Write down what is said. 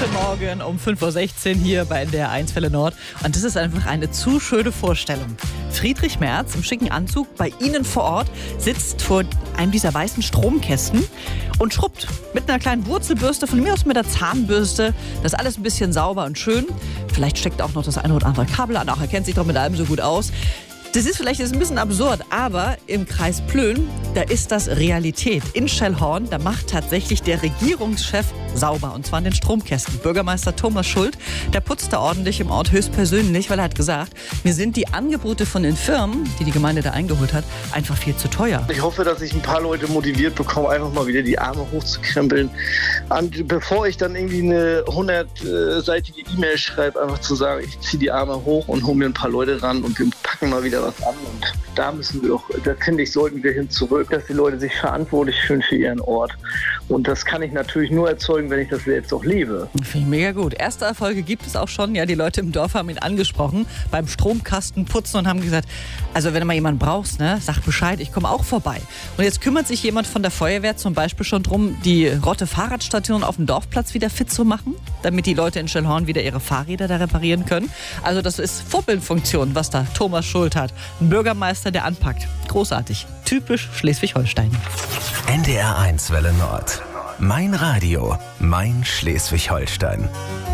Guten Morgen um 5.16 Uhr hier bei NDR 1 Welle Nord. Und das ist einfach eine zu schöne Vorstellung. Friedrich Merz im schicken Anzug bei Ihnen vor Ort sitzt vor einem dieser weißen Stromkästen und schrubbt mit einer kleinen Wurzelbürste, von mir aus mit der Zahnbürste. Das ist alles ein bisschen sauber und schön. Vielleicht steckt auch noch das eine oder andere Kabel an. Auch er kennt sich doch mit allem so gut aus. Das ist vielleicht ein bisschen absurd, aber im Kreis Plön, da ist das Realität. In Schellhorn, da macht tatsächlich der Regierungschef sauber, und zwar an den Stromkästen. Bürgermeister Thomas Schuld, der putzt da ordentlich im Ort höchstpersönlich, weil er hat gesagt, mir sind die Angebote von den Firmen, die die Gemeinde da eingeholt hat, einfach viel zu teuer. Ich hoffe, dass ich ein paar Leute motiviert bekomme, einfach mal wieder die Arme hochzukrempeln. Und bevor ich dann irgendwie eine 100-seitige E-Mail schreibe, einfach zu sagen, ich ziehe die Arme hoch und hole mir ein paar Leute ran und wir packen mal wieder was an. Und da müssen wir doch, da finde ich, sollten wir hin zurück, dass die Leute sich verantwortlich fühlen für ihren Ort. Und das kann ich natürlich nur erzeugen, wenn ich das selbst auch lebe. Finde ich mega gut. Erste Erfolge gibt es auch schon. Ja, die Leute im Dorf haben ihn angesprochen beim Stromkasten putzen und haben gesagt, also wenn du mal jemanden brauchst, ne, sag Bescheid, ich komme auch vorbei. Und jetzt kümmert sich jemand von der Feuerwehr zum Beispiel schon drum, die Rotte-Fahrradstation auf dem Dorfplatz wieder fit zu machen, damit die Leute in Schellhorn wieder ihre Fahrräder da reparieren können. Also das ist Vorbildfunktion, was da Thomas Schuld hat. Ein Bürgermeister, der anpackt. Großartig. Typisch Schleswig-Holstein. NDR 1 Welle Nord. Mein Radio, mein Schleswig-Holstein.